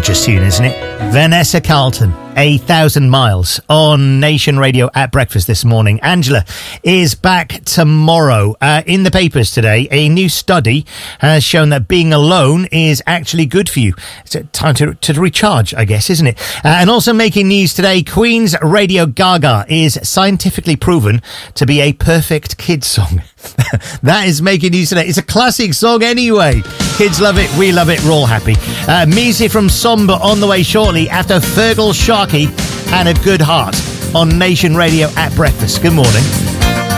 gorgeous tune, isn't it? Vanessa Carlton, 1,000 Miles on Nation Radio at breakfast this morning. Angela is back tomorrow. In the papers today, a new study has shown that being alone is actually good for you. It's time to recharge, I guess, isn't it? And also making news today, Queen's Radio Gaga is scientifically proven to be a perfect kids song. That is making news today. It's a classic song anyway. Kids love it, we love it, we're all happy. Music from Somber on the way shortly after Fergal Sharkey and A Good Heart on Nation Radio at breakfast. Good morning.